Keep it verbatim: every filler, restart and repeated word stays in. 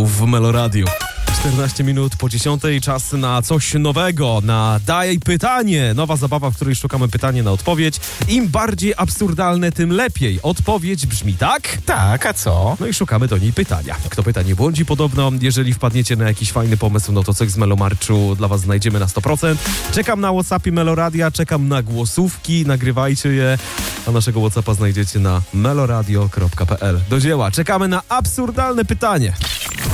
w Meloradiu. czternaście minut po dziesiątej, czas na coś nowego, na Daj Pytanie. Nowa zabawa, w której szukamy pytania na odpowiedź. Im bardziej absurdalne, tym lepiej. Odpowiedź brzmi tak? Tak, a co? No i szukamy do niej pytania. Kto pyta, nie błądzi podobno. Jeżeli wpadniecie na jakiś fajny pomysł, no to coś z Melomarszu dla was znajdziemy na sto procent. Czekam na WhatsAppie Meloradia, czekam na głosówki, nagrywajcie je, a naszego WhatsAppa znajdziecie na meloradio kropka p l. Do dzieła, czekamy na absurdalne pytanie.